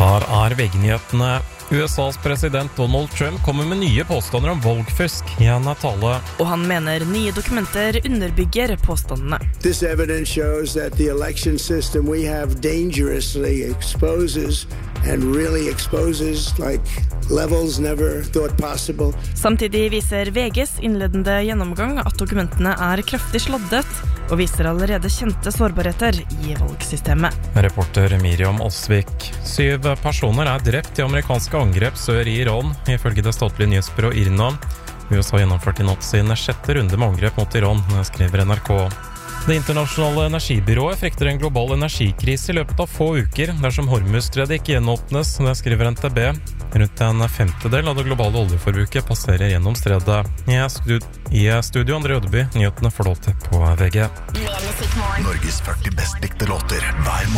Her VG-nyhetene. USAs president Donald Trump kommer med nye påstander om valgfusk i en tale. Og han mener nye dokumenter underbygger påstandene. This evidence shows that the election system we have dangerously exposes and really exposes like levels never thought possible. Samtidig viser VGs innledende gjennomgang at dokumentene er kraftig sladdet og viser allerede kjente sårbarheter i valgsystemet. Reporter Miriam Osvik. 7 personer er drept i amerikanske angrep sør i Iran, ifølge det statlige nyhetsbyrået IRNA. USA gjennomførte i natt sin 6. runde med angrep mot Iran, skriver NRK. Det internasjonale energibyrået frykter en global energikrise i løpet av få uker dersom Hormuzstredet ikke gjenåpnes, det skriver NTB. Rundt en 1/5 av det globale oljeforbruket passerer gjennom stredet. I studio André Ødeby, nyhetene får du alltid på VG. Norges 40 best likte låter hver måned.